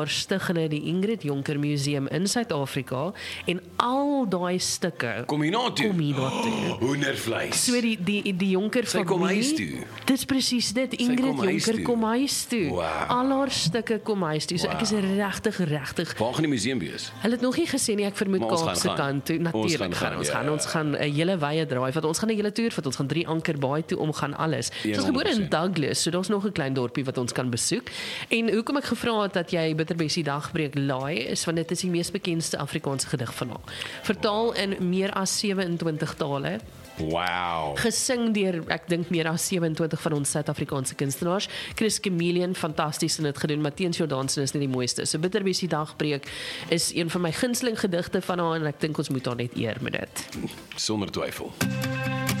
jaar stig hulle die Ingrid Jonker Museum in Suid-Afrika en al daai stukke Kom hier na toe. kom hier na toe. Hoendervleis. So die Jonker Sy kom familie, huis toe. dis presies dit, Ingrid kom huis Jonker toe. kom huis toe. Wow. Al haar stukke kom huis toe, so ek is regtig Waar gaan die museum wees? Hulle het nog nie gesê nie, ek vermoed Maar ons Kaapse gaan. kant toe. Natuurlik gaan ons gaan. Ons gaan 'n hele wye draai, want ons gaan 'n hele toer vat. Ons gaan 3 Ankerbaai toe om gaan alles. Ons is gebore in 100%. Douglas, so daar's nog 'n klein dorpie wat ons kan besoek. En hoekom ek gevra het dat jy Bitterbessie Dagbreek laai, is want dit is die mees bekendste Afrikaanse gedig van haar. Vertaal in meer as 27 tale. Wow. Gesing deur, ek dink meer as 27 van ons Suid-Afrikaanse kunstenaars. Chris Chameleon, fantasties in dit gedoen. Matthies Jordansen is net die mooiste. So Bitterbessie Dagbreek is een van my gunsteling gedigte van haar en ek dink ons moet haar net eer met dit. Sonder twyfel.